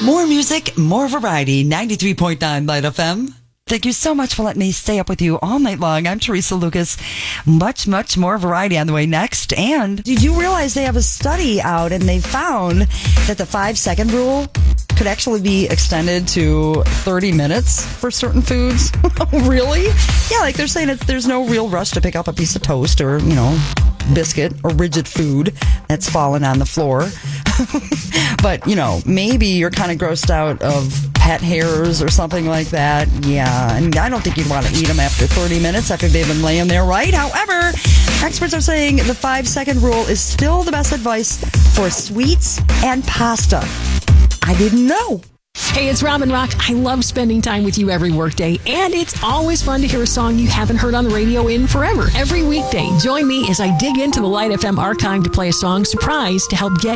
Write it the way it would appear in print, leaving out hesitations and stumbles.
More music, more variety. 93.9 Light FM. Thank you so much for letting me stay up with you all night long. I'm Teresa Lucas. Much, much more variety on the way next. And did you realize they have a study out and they found that the 5-second rule could actually be extended to 30 minutes for certain foods? Really? Yeah, like they're saying there's no real rush to pick up a piece of toast or, biscuit or rigid food that's fallen on the floor. But, maybe you're kind of grossed out of pet hairs or something like that. Yeah, and I don't think you'd want to eat them after 30 minutes after they've been laying there, right? However, experts are saying the 5-second rule is still the best advice for sweets and pasta. I didn't know. Hey, it's Robin Rock. I love spending time with you every workday, and it's always fun to hear a song you haven't heard on the radio in forever. Every weekday, join me as I dig into the Light FM archive to play a song surprise to help get